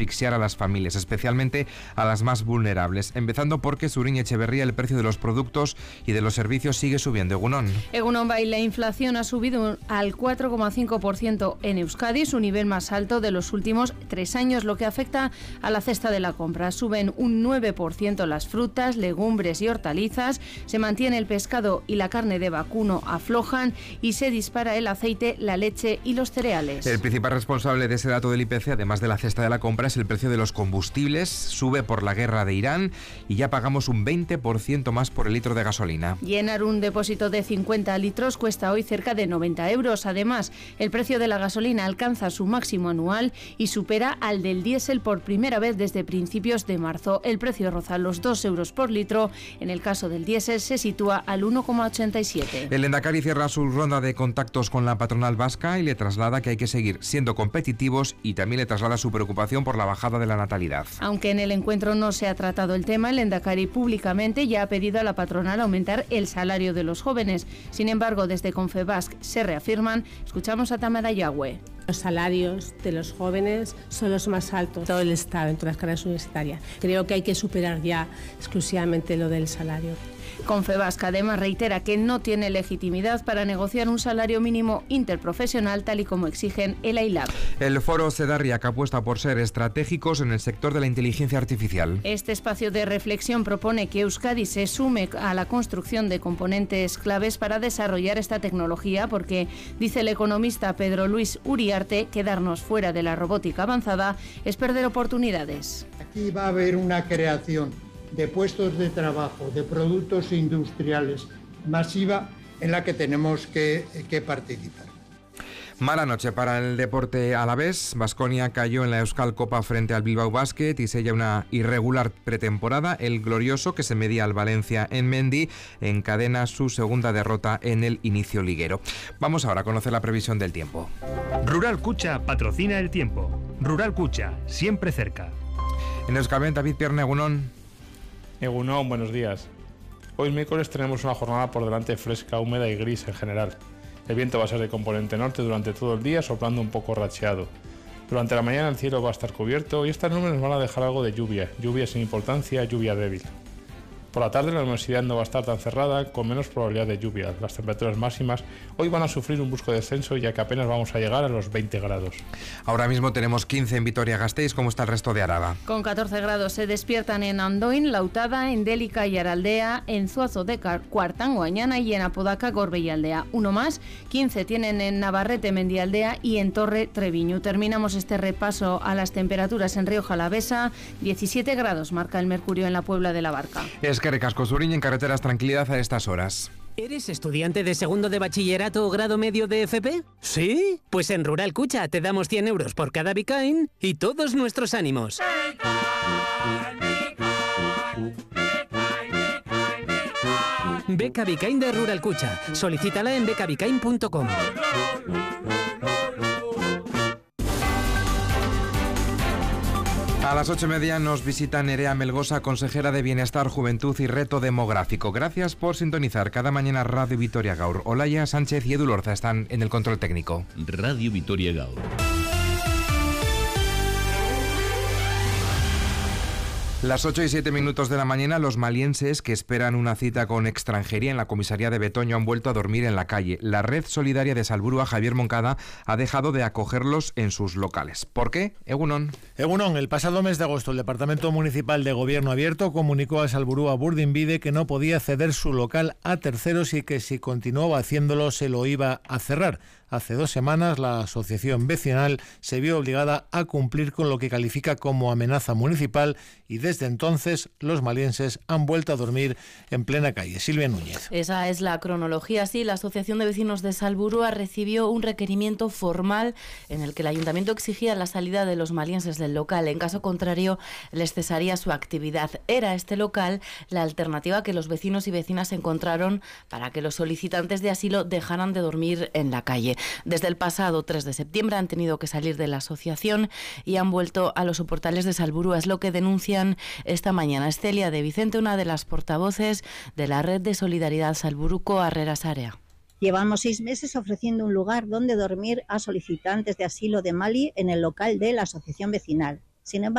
asfixiar a las familias, especialmente a las más vulnerables. Empezando porque Surín Echeverría, el precio de los productos y de los servicios sigue subiendo. Egunon Bai, la inflación ha subido al 4,5% en Euskadi, su nivel más alto de los últimos 3 años, lo que afecta a la cesta de la compra. Suben un 9% las frutas, legumbres y hortalizas, se mantiene el pescado y la carne de vacuno aflojan y se dispara el aceite, la leche y los cereales. El principal responsable de ese dato del IPC, además de la cesta de la compra, es el precio de los combustibles. Sube por la guerra de Irán y ya pagamos un 20% más por el litro de gasolina. Llenar un depósito de 50 litros cuesta hoy cerca de 90 euros. Además, el precio de la gasolina alcanza su máximo anual y supera al del diésel por primera vez desde principios de marzo. El precio roza los 2 euros por litro. En el caso del diésel se sitúa al 1,87. El Lehendakari cierra su ronda de contactos con la patronal vasca y le traslada que hay que seguir siendo competitivos y también le traslada su preocupación por la bajada de la natalidad. Aunque en el encuentro no se ha tratado el tema, el Lehendakari públicamente ya ha pedido a la patronal aumentar el salario de los jóvenes. Sin embargo, desde Confebask se reafirman. Escuchamos a Tamara Yagüe. Los salarios de los jóvenes son los más altos de todo el Estado, en todas las carreras universitarias. Creo que hay que superar ya exclusivamente lo del salario. Confebask además reitera que no tiene legitimidad para negociar un salario mínimo interprofesional tal y como exigen el AILAB. El foro Cedarriac apuesta por ser estratégicos en el sector de la inteligencia artificial. Este espacio de reflexión propone que Euskadi se sume a la construcción de componentes claves para desarrollar esta tecnología porque, dice el economista Pedro Luis Uriarte, quedarnos fuera de la robótica avanzada es perder oportunidades. Aquí va a haber una creación de puestos de trabajo, de productos industriales masiva en la que tenemos que participar. Mala noche para el deporte alavés. Baskonia cayó en la Euskal Copa frente al Bilbao Basket y sella una irregular pretemporada. El glorioso, que se medía al Valencia en Mendy, encadena su segunda derrota en el inicio liguero. Vamos ahora a conocer la previsión del tiempo. Rural Cucha patrocina el tiempo. Rural Cucha, siempre cerca. En Euskalmet, David Pierne, egunon. Egunon, buenos días. Hoy miércoles tenemos una jornada por delante fresca, húmeda y gris en general. El viento va a ser de componente norte durante todo el día, soplando un poco racheado. Durante la mañana el cielo va a estar cubierto y estas nubes nos van a dejar algo de lluvia sin importancia, lluvia débil. Por la tarde la nubosidad no va a estar tan cerrada, con menos probabilidad de lluvia. Las temperaturas máximas hoy van a sufrir un brusco descenso, ya que apenas vamos a llegar a los 20 grados. Ahora mismo tenemos 15 en Vitoria-Gasteiz. ¿Cómo está el resto de Araba? Con 14 grados se despiertan en Andoin, Lautada, en Délica y Araldea, en Zuazo de Cuartango, Añana y en Apodaca, Gorbe y Aldea. Uno más, 15 tienen en Navarrete, Mendialdea y en Torre, Treviño. Terminamos este repaso a las temperaturas en Rioja Alavesa. 17 grados marca el mercurio en la Puebla de la Barca. Es que recasco Suriñ en carreteras, tranquilidad a estas horas. ¿Eres estudiante de segundo de bachillerato o grado medio de FP? ¿Sí? Pues en Rural Cucha te damos 100 euros por cada Bicain y todos nuestros ánimos. Beca Bicain de Rural Cucha. Solicítala en becabicain.com. A las 8:30 nos visita Nerea Melgosa, consejera de Bienestar, Juventud y Reto Demográfico. Gracias por sintonizar cada mañana Radio Vitoria Gaur. Olaya Sánchez y Edu Lorza están en el control técnico. Radio Vitoria Gaur. Las 8:07 de la mañana, los malienses que esperan una cita con extranjería en la comisaría de Betoño han vuelto a dormir en la calle. La Red Solidaria de Salburua, Javier Moncada, ha dejado de acogerlos en sus locales. ¿Por qué? Egunon. Egunon, el pasado mes de agosto el Departamento Municipal de Gobierno Abierto comunicó a Salburua Burdinbide que no podía ceder su local a terceros y que si continuaba haciéndolo se lo iba a cerrar. Hace 2 semanas la asociación vecinal se vio obligada a cumplir con lo que califica como amenaza municipal y desde entonces los malienses han vuelto a dormir en plena calle. Silvia Núñez. Esa es la cronología. Sí, la Asociación de Vecinos de Salburua recibió un requerimiento formal en el que el ayuntamiento exigía la salida de los malienses del local. En caso contrario, les cesaría su actividad. Era este local la alternativa que los vecinos y vecinas encontraron para que los solicitantes de asilo dejaran de dormir en la calle. Desde el pasado 3 de septiembre han tenido que salir de la asociación y han vuelto a los soportales de Salburua. Es lo que denuncian esta mañana. Estelia de Vicente, una de las portavoces de la Red de Solidaridad Salburuko Harreras Area. Llevamos 6 meses ofreciendo un lugar donde dormir a solicitantes de asilo de Mali en el local de la asociación vecinal. Sin embargo,